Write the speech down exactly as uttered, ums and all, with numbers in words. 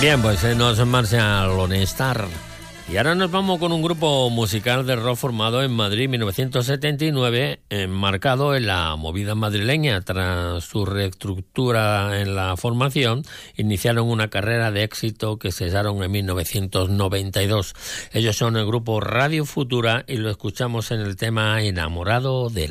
Bien, pues se nos marcha Lone Star. Y ahora nos vamos con un grupo musical de rock formado en Madrid en mil novecientos setenta y nueve, enmarcado en la movida madrileña. Tras su reestructura en la formación, iniciaron una carrera de éxito que cesaron en mil novecientos noventa y dos. Ellos son el grupo Radio Futura y lo escuchamos en el tema Enamorado de la